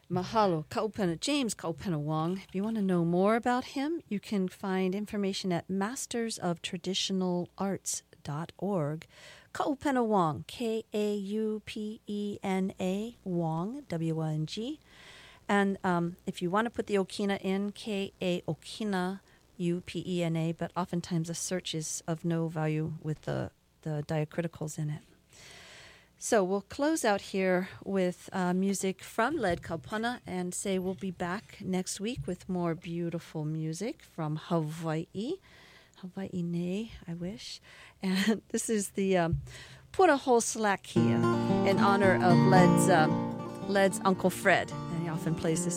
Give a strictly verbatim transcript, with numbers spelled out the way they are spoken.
Mahalo, Kaupena, James Kaupena Wong. If you want to know more about him, you can find information at masters of traditional arts dot org. Kaupena Wong, K A U P E N A, Wong, W O N G. And um, if you want to put the Okina in, K A Okina, U P E N A, but oftentimes a search is of no value with the, the diacriticals in it. So we'll close out here with uh, music from Led Kaupana and say we'll be back next week with more beautiful music from Hawaii. Hawaii nei, I wish. And this is the um, Puraho Slakia in honor of Led's, um, Led's Uncle Fred. And he often plays this